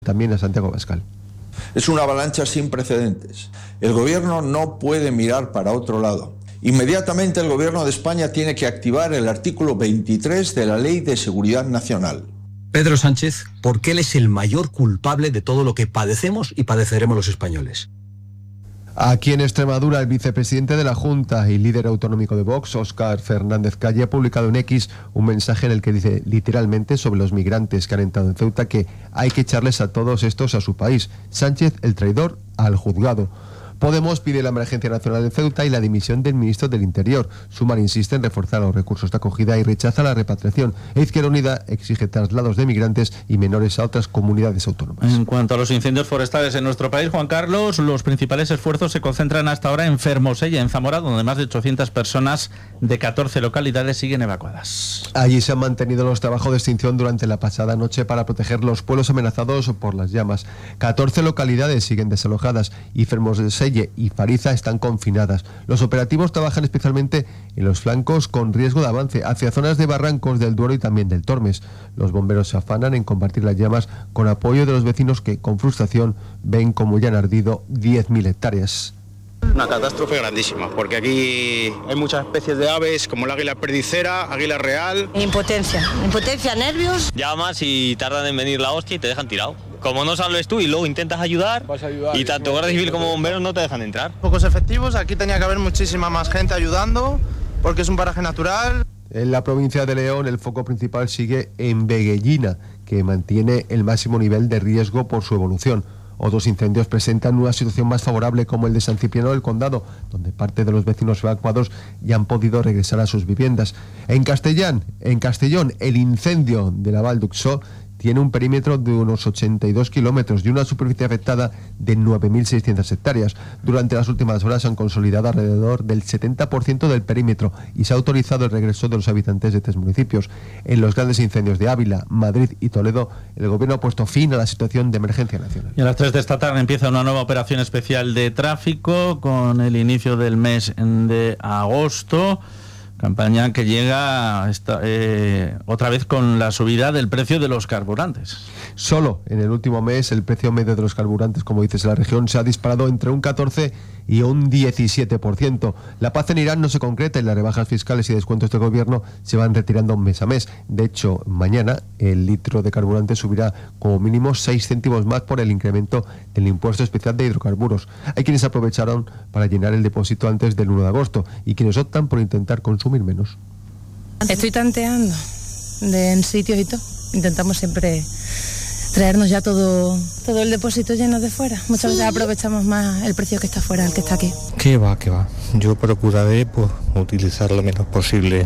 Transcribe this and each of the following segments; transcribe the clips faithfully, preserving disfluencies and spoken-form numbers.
También a Santiago Abascal. Es una avalancha sin precedentes. El gobierno no puede mirar para otro lado. Inmediatamente el gobierno de España tiene que activar el artículo veintitrés de la Ley de Seguridad Nacional. Pedro Sánchez, porque él es el mayor culpable de todo lo que padecemos y padeceremos los españoles. Aquí en Extremadura, el vicepresidente de la Junta y líder autonómico de Vox, Óscar Fernández Calle, ha publicado en X un mensaje en el que dice literalmente sobre los migrantes que han entrado en Ceuta que hay que echarles a todos estos a su país. Sánchez, el traidor, al juzgado. Podemos pide la emergencia nacional en Ceuta y la dimisión del ministro del Interior. Sumar insiste en reforzar los recursos de acogida y rechaza la repatriación. E Izquierda Unida exige traslados de migrantes y menores a otras comunidades autónomas. En cuanto a los incendios forestales en nuestro país, Juan Carlos, los principales esfuerzos se concentran hasta ahora en Fermosella, en Zamora, donde más de ochocientas personas de catorce localidades siguen evacuadas. Allí se han mantenido los trabajos de extinción durante la pasada noche para proteger los pueblos amenazados por las llamas. catorce localidades siguen desalojadas y Fermosella y Fariza están confinadas. Los operativos trabajan especialmente en los flancos con riesgo de avance hacia zonas de barrancos del Duero y también del Tormes. Los bomberos se afanan en combatir las llamas con apoyo de los vecinos que, con frustración, ven como ya han ardido diez mil hectáreas. Una catástrofe grandísima, porque aquí hay muchas especies de aves, como el águila perdicera, águila real. Impotencia, impotencia, nervios. Llamas y tardan en venir la hostia y te dejan tirado. Como no sales tú y luego intentas ayudar, Vas a ayudar y tanto Guardia Civil como bomberos no te dejan entrar. Pocos efectivos, aquí tenía que haber muchísima más gente ayudando, porque es un paraje natural. En la provincia de León, el foco principal sigue en Veguellina, que mantiene el máximo nivel de riesgo por su evolución. Otros incendios presentan una situación más favorable, como el de San Cipriano del Condado, donde parte de los vecinos evacuados ya han podido regresar a sus viviendas. En Castellán, en Castellón, el incendio de la Val d'Uxó tiene un perímetro de unos ochenta y dos kilómetros y una superficie afectada de nueve mil seiscientas hectáreas. Durante las últimas horas se han consolidado alrededor del setenta por ciento del perímetro y se ha autorizado el regreso de los habitantes de tres municipios. En los grandes incendios de Ávila, Madrid y Toledo, el gobierno ha puesto fin a la situación de emergencia nacional. Y a las tres de esta tarde empieza una nueva operación especial de tráfico con el inicio del mes de agosto. Campaña que llega esta, eh, otra vez con la subida del precio de los carburantes. Solo en el último mes el precio medio de los carburantes, como dices, en la región se ha disparado entre un catorce y un diecisiete por ciento. La paz en Irán no se concreta y las rebajas fiscales y descuentos del gobierno se van retirando mes a mes. De hecho, mañana el litro de carburante subirá como mínimo seis céntimos más por el incremento del impuesto especial de hidrocarburos. Hay quienes aprovecharon para llenar el depósito antes del uno de agosto y quienes optan por intentar consumir menos. Estoy tanteando de en sitios y todo. Intentamos siempre traernos ya todo todo el depósito lleno de fuera. Muchas veces aprovechamos más el precio que está fuera, el que está aquí. ¿Qué va, qué va? Yo procuraré pues utilizar lo menos posible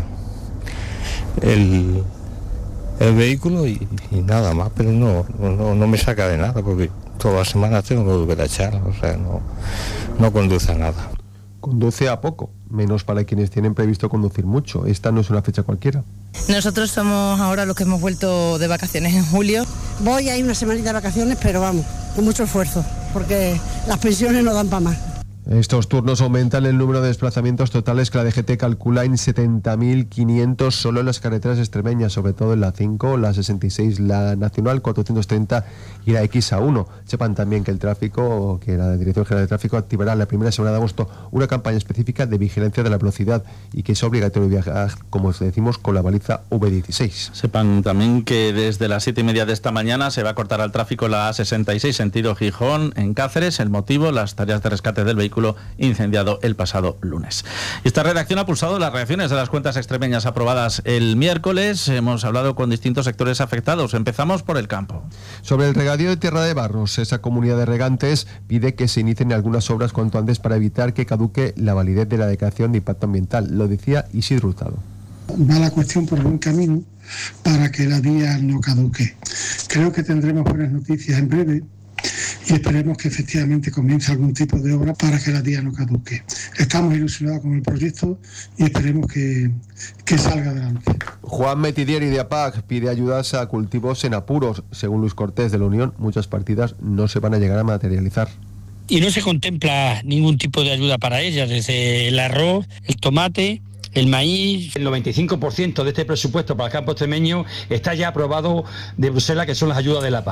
el, el vehículo y, y nada más, pero no, no, no me saca de nada porque todas las semanas tengo que volver a echar, o sea, no, no conduce a nada. Conduce a poco, menos para quienes tienen previsto conducir mucho. Esta no es una fecha cualquiera. Nosotros somos ahora los que hemos vuelto de vacaciones en julio. Voy a ir una semanita de vacaciones, pero vamos, con mucho esfuerzo, porque las pensiones no dan para más. Estos turnos aumentan el número de desplazamientos totales que la D G T calcula en setenta mil quinientos solo en las carreteras extremeñas, sobre todo en la cinco, la sesenta y seis, la Nacional cuatrocientos treinta y la X A uno. Sepan también que el tráfico, que la Dirección General de Tráfico activará en la primera semana de agosto una campaña específica de vigilancia de la velocidad y que es obligatorio viajar, como os decimos, con la baliza V dieciséis. Sepan también que desde las siete y media de esta mañana se va a cortar al tráfico la A sesenta y seis sentido Gijón en Cáceres. El motivo, las tareas de rescate del vehículo incendiado el pasado lunes. Esta redacción ha pulsado las reacciones de las cuentas extremeñas aprobadas el miércoles. Hemos hablado con distintos sectores afectados. Empezamos por el campo. Sobre el regadío de Tierra de Barros, esa comunidad de regantes pide que se inicien algunas obras cuanto antes para evitar que caduque la validez de la declaración de impacto ambiental. Lo decía Isidro Hurtado. Va la cuestión por buen camino para que la vía no caduque. Creo que tendremos buenas noticias en breve y esperemos que efectivamente comience algún tipo de obra para que la vía no caduque. Estamos ilusionados con el proyecto y esperemos que, que salga adelante. Juan Metidieri de APAC pide ayudas a cultivos en apuros. Según Luis Cortés de la Unión, muchas partidas no se van a llegar a materializar. Y no se contempla ningún tipo de ayuda para ellas, desde el arroz, el tomate, el maíz. El noventa y cinco por ciento de este presupuesto para el campo extremeño está ya aprobado de Bruselas, que son las ayudas de la P A C.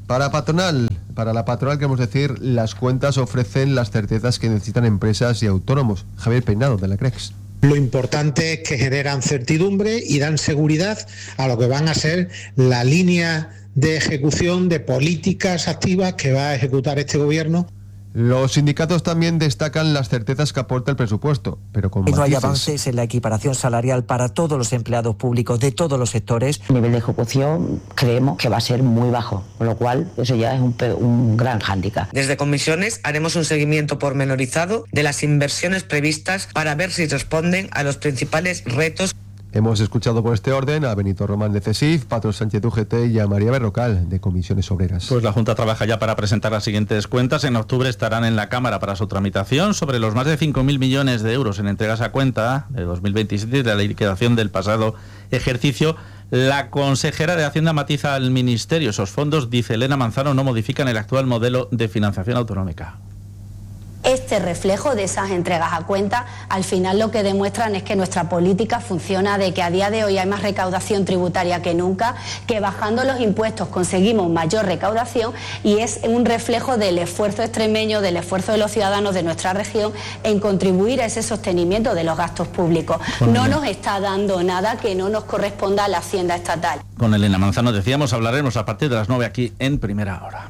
Para patronal, para la patronal queremos decir, las cuentas ofrecen las certezas que necesitan empresas y autónomos. Javier Peinado, de la CREX. Lo importante es que generan certidumbre y dan seguridad a lo que van a ser la línea de ejecución de políticas activas que va a ejecutar este gobierno. Los sindicatos también destacan las certezas que aporta el presupuesto, pero con matices. No hay avances en la equiparación salarial para todos los empleados públicos de todos los sectores. El nivel de ejecución creemos que va a ser muy bajo, con lo cual eso ya es un, un gran hándicap. Desde comisiones haremos un seguimiento pormenorizado de las inversiones previstas para ver si responden a los principales retos. Hemos escuchado por este orden a Benito Román de CESIF, Patro Sánchez de U G T y a María Berrocal de Comisiones Obreras. Pues la Junta trabaja ya para presentar las siguientes cuentas. En octubre estarán en la Cámara para su tramitación sobre los más de cinco mil millones de euros en entregas a cuenta de dos mil veintisiete y de la liquidación del pasado ejercicio. La consejera de Hacienda matiza al Ministerio. Esos fondos, dice Elena Manzano, no modifican el actual modelo de financiación autonómica. Este reflejo de esas entregas a cuenta, al final lo que demuestran es que nuestra política funciona, de que a día de hoy hay más recaudación tributaria que nunca, que bajando los impuestos conseguimos mayor recaudación y es un reflejo del esfuerzo extremeño, del esfuerzo de los ciudadanos de nuestra región en contribuir a ese sostenimiento de los gastos públicos. No nos está dando nada que no nos corresponda a la Hacienda estatal. Con Elena Manzano decíamos, hablaremos a partir de las nueve aquí en Primera Hora.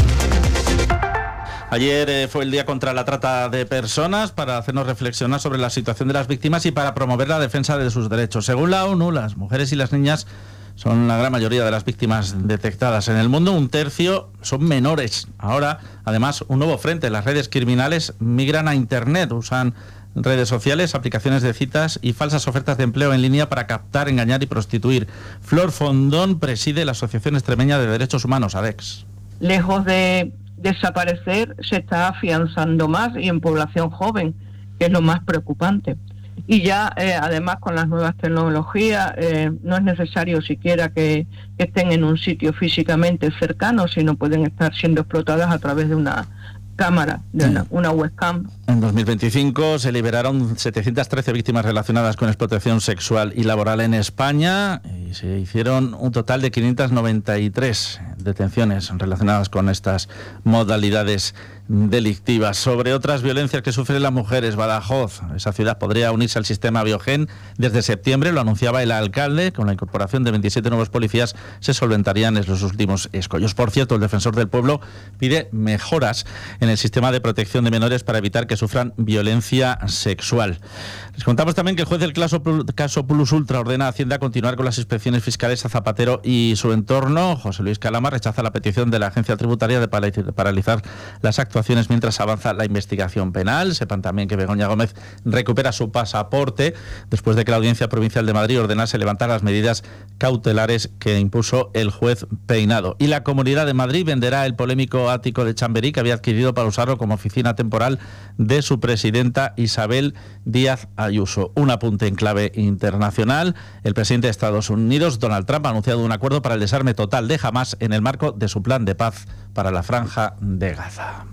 Ayer eh, fue el Día contra la Trata de Personas, para hacernos reflexionar sobre la situación de las víctimas y para promover la defensa de sus derechos. Según la ONU, las mujeres y las niñas son la gran mayoría de las víctimas detectadas en el mundo. Un tercio son menores. Ahora, además, un nuevo frente. Las redes criminales migran a Internet, usan redes sociales, aplicaciones de citas y falsas ofertas de empleo en línea para captar, engañar y prostituir. Flor Fondón preside la Asociación Extremeña de Derechos Humanos, ADEX. Lejos de desaparecer, se está afianzando más y en población joven, que es lo más preocupante. Y ya, eh, además, con las nuevas tecnologías, eh, no es necesario siquiera que, que estén en un sitio físicamente cercano, sino pueden estar siendo explotadas a través de una cámara, de una, una webcam. En dos mil veinticinco se liberaron setecientas trece víctimas relacionadas con explotación sexual y laboral en España y se hicieron un total de quinientas noventa y tres detenciones relacionadas con estas modalidades delictivas. Sobre otras violencias que sufren las mujeres, Badajoz, esa ciudad podría unirse al sistema Biogen desde septiembre, lo anunciaba el alcalde. Con la incorporación de veintisiete nuevos policías se solventarían los últimos escollos. Por cierto, el defensor del pueblo pide mejoras en el sistema de protección de menores para evitar que sufran violencia sexual. Les contamos también que el juez del caso, caso Plus Ultra ordena a Hacienda continuar con las inspecciones fiscales a Zapatero y su entorno. José Luis Calama rechaza la petición de la agencia tributaria de paralizar las actuaciones mientras avanza la investigación penal. Sepan también que Begoña Gómez recupera su pasaporte después de que la Audiencia Provincial de Madrid ordenase levantar las medidas cautelares que impuso el juez Peinado. Y la Comunidad de Madrid venderá el polémico ático de Chamberí que había adquirido para usarlo como oficina temporal de su presidenta Isabel Díaz Ayuso. Un apunte en clave internacional. El presidente de Estados Unidos, Donald Trump, ha anunciado un acuerdo para el desarme total de Hamás en el marco de su plan de paz para la Franja de Gaza.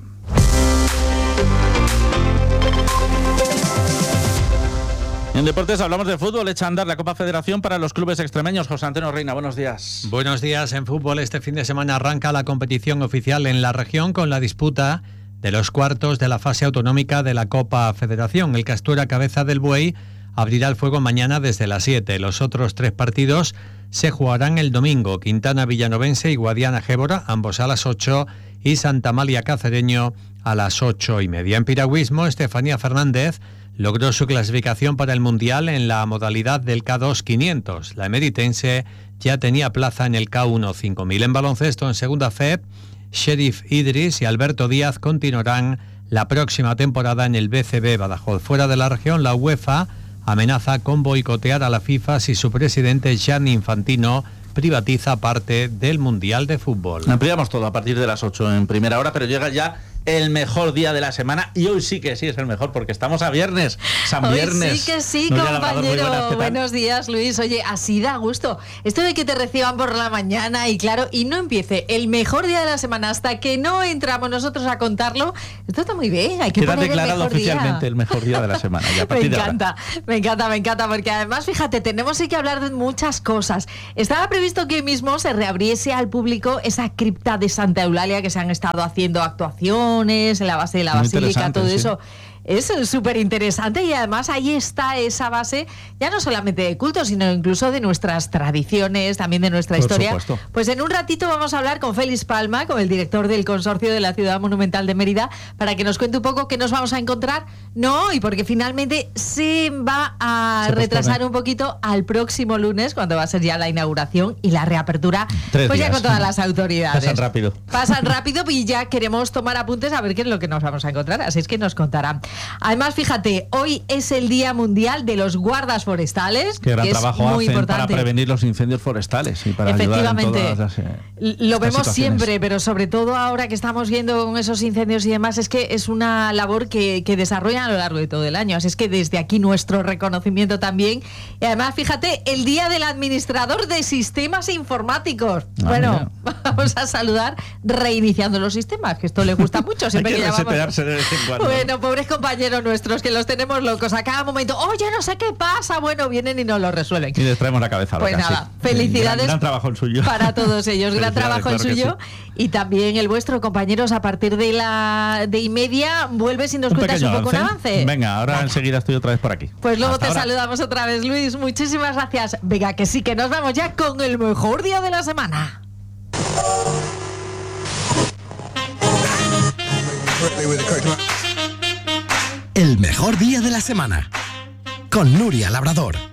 En deportes hablamos de fútbol. Echa a andar la Copa Federación para los clubes extremeños. José Antonio Reina, buenos días. Buenos días. En fútbol, este fin de semana arranca la competición oficial en la región con la disputa de los cuartos de la fase autonómica de la Copa Federación. El Castura Cabeza del Buey abrirá el fuego mañana desde las siete. Los otros tres partidos se jugarán el domingo. Quintana Villanovense y Guadiana Gébora, ambos a las ocho, y Santa Amalia Cacereño a las ocho y media. En piragüismo, Estefanía Fernández logró su clasificación para el Mundial en la modalidad del K dos quinientos. La emeritense ya tenía plaza en el K uno cinco mil. En baloncesto, en segunda F E P, Sheriff Idris y Alberto Díaz continuarán la próxima temporada en el B C B Badajoz. Fuera de la región, la UEFA amenaza con boicotear a la FIFA si su presidente Gianni Infantino privatiza parte del Mundial de Fútbol. Ampliamos todo a partir de las ocho en Primera Hora, pero llega ya el mejor día de la semana, y hoy sí que sí es el mejor porque estamos a viernes, San Hoy Viernes. sí que sí, Nuria compañero. Labrador, buenas, Buenos días, Luis. Oye, así da gusto. Esto de que te reciban por la mañana y claro, y no empiece el mejor día de la semana hasta que no entramos nosotros a contarlo, esto está muy bien. Hay que Queda poner declarado el mejor oficialmente día. el mejor día de la semana. Y a Me partir de encanta, ahora. me encanta, me encanta, porque además, fíjate, tenemos que hablar de muchas cosas. Estaba previsto que hoy mismo se reabriese al público esa cripta de Santa Eulalia, que se han estado haciendo actuaciones en la base de la Muy basílica, todo sí. eso. Es súper interesante y además ahí está esa base ya no solamente de culto, sino incluso de nuestras tradiciones, también de nuestra Por historia. supuesto. Pues en un ratito vamos a hablar con Félix Palma, con el director del Consorcio de la Ciudad Monumental de Mérida, para que nos cuente un poco qué nos vamos a encontrar. No, y porque finalmente se va a Se retrasar pospone. un poquito al próximo lunes, cuando va a ser ya la inauguración y la reapertura, Tres pues días. ya con todas las autoridades. Pasan rápido. Pasan rápido y ya queremos tomar apuntes a ver qué es lo que nos vamos a encontrar, así es que nos contarán. Además, fíjate, hoy es el Día Mundial de los Guardas Forestales. Qué gran que es trabajo muy hacen importante. para prevenir los incendios forestales y para ayudar en Efectivamente. todas las, eh, Lo estas vemos situaciones. siempre, pero sobre todo ahora que estamos viendo con esos incendios y demás, es que es una labor que, que desarrollan a lo largo de todo el año. Así es que desde aquí nuestro reconocimiento también. Y además, fíjate, el Día del Administrador de Sistemas Informáticos. Ah, bueno, vamos a saludar reiniciando los sistemas, que esto le gusta mucho. Siempre Hay que que llamamos- resetearse de vez en cuando. Bueno, pobres compañeros nuestros que los tenemos locos a cada momento. Oye, no sé qué pasa. Bueno, vienen y nos lo resuelven. Y les traemos la cabeza Pues loca, nada, sí. felicidades Gran, gran trabajo el suyo. para todos ellos. Gran Felicidades, trabajo el claro que suyo. Y también el vuestro, compañeros, a partir de la de y media, vuelves y nos Un cuentas pequeño un poco un avance. avance. Venga, ahora enseguida estoy otra vez por aquí. Pues luego Hasta te ahora. saludamos otra vez, Luis. Muchísimas gracias. Venga, que sí, que nos vamos ya con el mejor día de la semana. El mejor día de la semana con Nuria Labrador.